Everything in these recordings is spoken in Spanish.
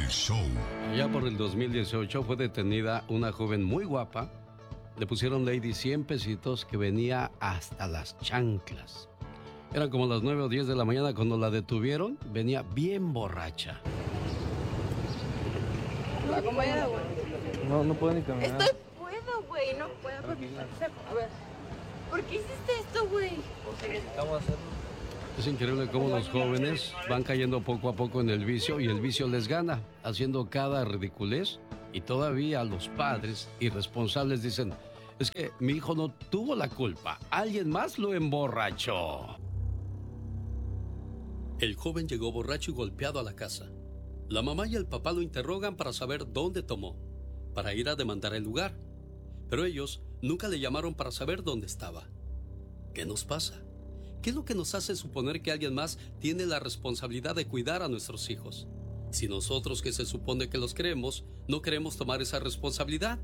Show. Ya por el 2018 fue detenida una joven muy guapa. Le pusieron Lady 100 pesitos que venía hasta las chanclas. Eran como las 9 o 10 de la mañana cuando la detuvieron. Venía bien borracha. No puedo ni caminar. Puedo, güey, no puedo. A ver, ¿por qué hiciste esto, güey? Porque necesitamos hacerlo. Es increíble cómo los jóvenes van cayendo poco a poco en el vicio y el vicio les gana, haciendo cada ridiculez. Y todavía los padres irresponsables dicen, es que mi hijo no tuvo la culpa, alguien más lo emborrachó. El joven llegó borracho y golpeado a la casa. La mamá y el papá lo interrogan para saber dónde tomó, para ir a demandar el lugar. Pero ellos nunca le llamaron para saber dónde estaba. ¿Qué nos pasa? ¿Qué es lo que nos hace suponer que alguien más tiene la responsabilidad de cuidar a nuestros hijos? Si nosotros, que se supone que los queremos, no queremos tomar esa responsabilidad.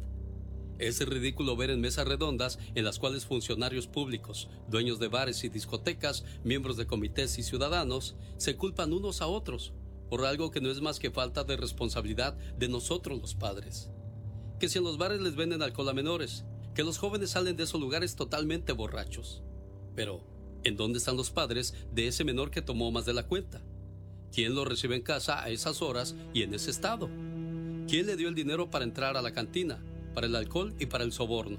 Es ridículo ver en mesas redondas en las cuales funcionarios públicos, dueños de bares y discotecas, miembros de comités y ciudadanos se culpan unos a otros por algo que no es más que falta de responsabilidad de nosotros los padres. Que si en los bares les venden alcohol a menores, que los jóvenes salen de esos lugares totalmente borrachos. Pero, ¿en dónde están los padres de ese menor que tomó más de la cuenta? ¿Quién lo recibe en casa a esas horas y en ese estado? ¿Quién le dio el dinero para entrar a la cantina, para el alcohol y para el soborno?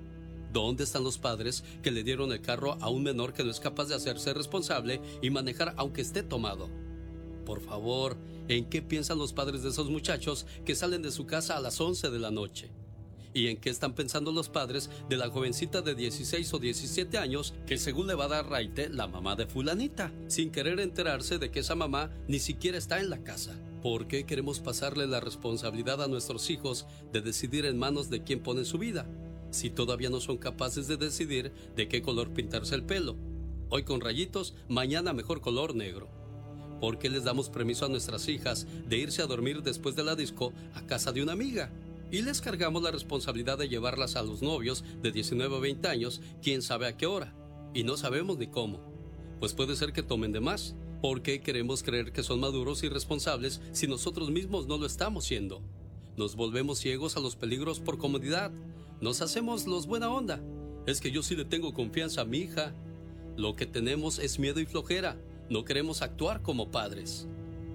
¿Dónde están los padres que le dieron el carro a un menor que no es capaz de hacerse responsable y manejar aunque esté tomado? Por favor, ¿en qué piensan los padres de esos muchachos que salen de su casa a las 11 de la noche? ¿Y en qué están pensando los padres de la jovencita de 16 o 17 años que según le va a dar raite la mamá de fulanita, sin querer enterarse de que esa mamá ni siquiera está en la casa? ¿Por qué queremos pasarle la responsabilidad a nuestros hijos de decidir en manos de quién pone su vida, si todavía no son capaces de decidir de qué color pintarse el pelo? Hoy con rayitos, mañana mejor color negro. ¿Por qué les damos permiso a nuestras hijas de irse a dormir después de la disco a casa de una amiga? Y les cargamos la responsabilidad de llevarlas a los novios de 19 o 20 años, quién sabe a qué hora. Y no sabemos ni cómo. Pues puede ser que tomen de más. ¿Por qué queremos creer que son maduros y responsables si nosotros mismos no lo estamos siendo? Nos volvemos ciegos a los peligros por comodidad. Nos hacemos los buena onda. Es que yo sí le tengo confianza a mi hija. Lo que tenemos es miedo y flojera. No queremos actuar como padres.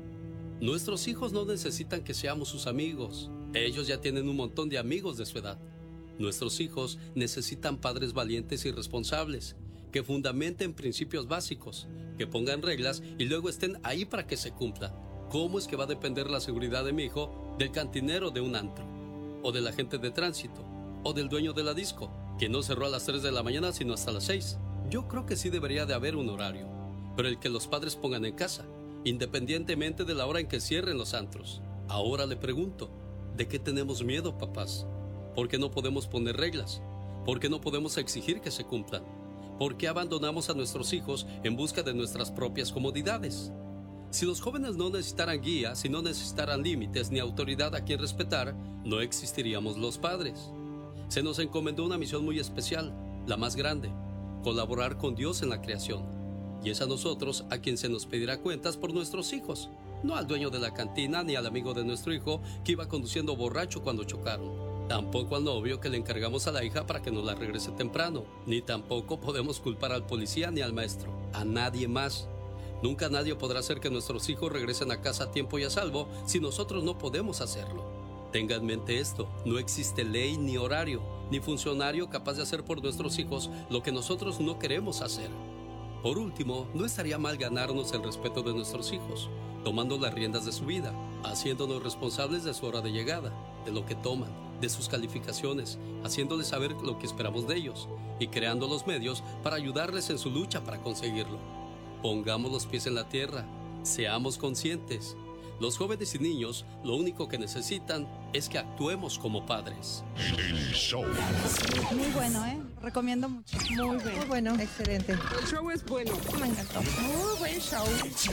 Nuestros hijos no necesitan que seamos sus amigos. Ellos ya tienen un montón de amigos de su edad. Nuestros hijos necesitan padres valientes y responsables, que fundamenten principios básicos, que pongan reglas y luego estén ahí para que se cumplan. ¿Cómo es que va a depender la seguridad de mi hijo del cantinero de un antro? ¿O del agente de tránsito? ¿O del dueño de la disco, que no cerró a las 3 de la mañana sino hasta las 6? Yo creo que sí debería de haber un horario, pero el que los padres pongan en casa, independientemente de la hora en que cierren los antros. Ahora le pregunto, ¿de qué tenemos miedo, papás? ¿Por qué no podemos poner reglas? ¿Por qué no podemos exigir que se cumplan? ¿Por qué abandonamos a nuestros hijos en busca de nuestras propias comodidades? Si los jóvenes no necesitaran guía, si no necesitaran límites ni autoridad a quien respetar, no existiríamos los padres. Se nos encomendó una misión muy especial, la más grande, colaborar con Dios en la creación. Y es a nosotros a quien se nos pedirá cuentas por nuestros hijos, no al dueño de la cantina ni al amigo de nuestro hijo que iba conduciendo borracho cuando chocaron. Tampoco al novio que le encargamos a la hija para que nos la regrese temprano. Ni tampoco podemos culpar al policía ni al maestro, a nadie más. Nunca nadie podrá hacer que nuestros hijos regresen a casa a tiempo y a salvo si nosotros no podemos hacerlo. Tenga en mente esto, no existe ley ni horario, ni funcionario capaz de hacer por nuestros hijos lo que nosotros no queremos hacer. Por último, no estaría mal ganarnos el respeto de nuestros hijos, tomando las riendas de su vida, haciéndonos responsables de su hora de llegada, de lo que toman, de sus calificaciones, haciéndoles saber lo que esperamos de ellos y creando los medios para ayudarles en su lucha para conseguirlo. Pongamos los pies en la tierra, seamos conscientes. Los jóvenes y niños lo único que necesitan es que actuemos como padres. El show. Muy bueno, Recomiendo mucho. Muy bueno. Excelente. El show es bueno. Me encantó. Muy buen show.